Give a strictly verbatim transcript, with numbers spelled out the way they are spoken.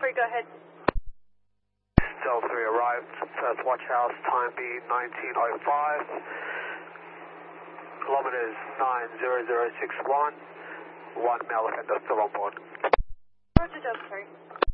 three, go ahead. Delta three arrived, first watch house, time being nineteen oh five, kilometers nine zero zero six one, one male offender still on board. Roger, Delta three.